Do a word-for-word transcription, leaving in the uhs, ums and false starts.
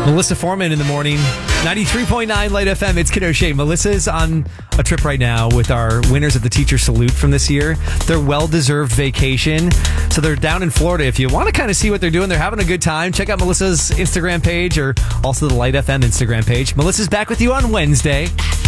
Melissa Foreman in the morning. ninety-three point nine Light F M. It's Kid O'Shea. Melissa's on a trip right now with our winners of the Teacher Salute from this year. Their well-deserved vacation. So they're down in Florida. If you want to kind of see what they're doing, they're having a good time. Check out Melissa's Instagram page or also the Light F M Instagram page. Melissa's back with you on Wednesday.